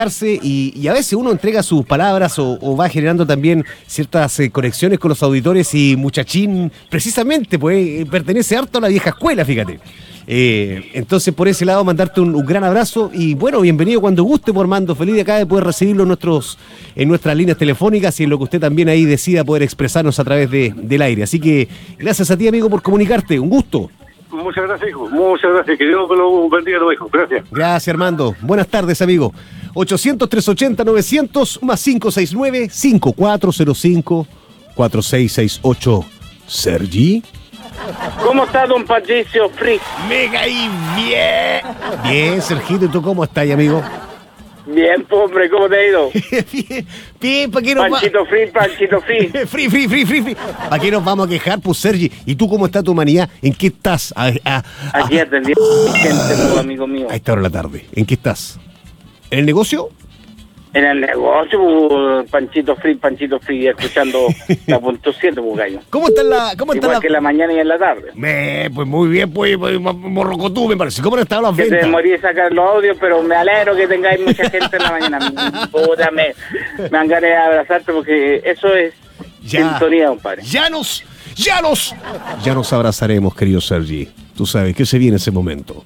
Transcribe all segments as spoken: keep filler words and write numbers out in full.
Y, y a veces uno entrega sus palabras o, o va generando también ciertas eh, conexiones con los auditores y Muchachín precisamente pues eh, pertenece harto a la vieja escuela, fíjate. Eh, entonces por ese lado mandarte un, un gran abrazo y bueno, bienvenido cuando guste, por Armando, feliz de acá de poder recibirlo en, nuestros, en nuestras líneas telefónicas y en lo que usted también ahí decida poder expresarnos a través de, del aire. Así que gracias a ti, amigo, por comunicarte, un gusto. Muchas gracias, hijo. Muchas gracias. Que Dios lo bendiga a tu hijo. Gracias. Gracias, Armando. Buenas tardes, amigo. ochocientos, trescientos ochenta, novecientos más cinco seis nueve, cinco cuatro cero cinco, cuatro seis seis ocho. Sergi. ¿Cómo está, don Patricio Frick? Me caí bien. Bien, Sergito. ¿Y tú cómo estás, amigo? Bien, hombre, ¿cómo te ha ido? bien, bien, ¿para qué nos Panchito va... Free, Panchito Free. free, free, free, free, free. ¿Para qué nos vamos a quejar, pues, Sergi? ¿Y tú cómo está tu humanidad? ¿En qué estás? A, a, a... Aquí atendiendo a gente, amigo mío. A esta hora de la tarde. ¿En qué estás? ¿En el negocio? En el negocio, Panchito Free, Panchito Free, escuchando la punto siete, Bucayo. ¿Cómo está la...? Cómo está Igual la... que en la mañana y en la tarde. Me, pues muy bien, pues, morrocotú, me parece. ¿Cómo han estado las que ventas? Que te morí de sacar los audios, pero me alegro que tengáis mucha gente en la mañana. Puta, me, me dan ganas de abrazarte porque eso es ya, sintonía, compadre. Ya nos, ya nos, ya nos abrazaremos, querido Sergi. Tú sabes que se viene ese momento.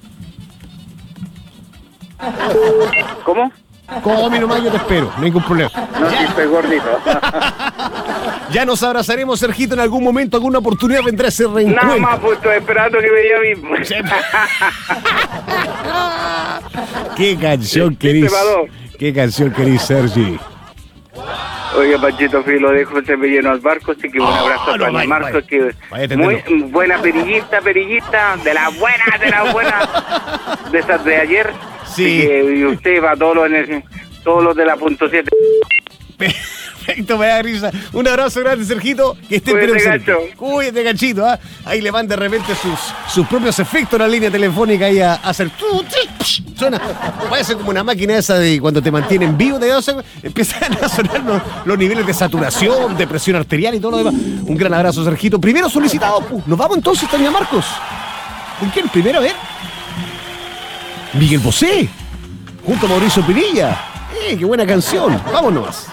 ¿Cómo? Come nomás, yo te espero, no hay ningún problema. No, sí, estoy gordito. Ya nos abrazaremos, Sergito, en algún momento, alguna oportunidad vendrá ese reencuentro. Nada más, pues estoy esperando que me diga mismo. Qué canción querís. Qué canción querís, Sergi. Oye, Panchito Fri, lo dejo, se me llenó al barco, así que un abrazo oh, no, para vaya, Marcos, vaya. que Vaya, muy buena perillita, perillita, de las buenas, de las buenas, de esas de ayer. Sí. Así que, y usted va todos los, en el, todos los de la punto siete. Perfecto, me da risa. Un abrazo grande, Sergito. Que esté Cuídate, gacho. Cuídate, gachito. ¿eh? Ahí le van de repente sus, sus propios efectos a la línea telefónica y a, a hacer. Suena. Parece como una máquina esa de cuando te mantienen vivo. De dos, empiezan a sonar los, los niveles de saturación, de presión arterial y todo lo demás. Un gran abrazo, Sergito. Primero solicitado. Nos vamos entonces, Tania Marcos. ¿Con quién? Primero, a ver. Miguel Bosé. Junto a Mauricio Pinilla. Eh, qué buena canción. Vámonos.